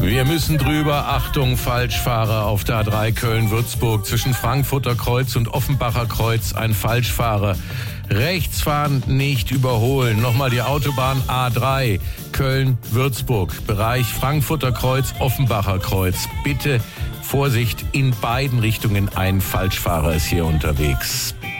Wir müssen drüber. Achtung, Falschfahrer auf der A3 Köln-Würzburg. Zwischen Frankfurter Kreuz und Offenbacher Kreuz ein Falschfahrer. Rechts fahren, nicht überholen. Nochmal die Autobahn A3 Köln-Würzburg. Bereich Frankfurter Kreuz, Offenbacher Kreuz. Bitte Vorsicht, in beiden Richtungen ein Falschfahrer ist hier unterwegs.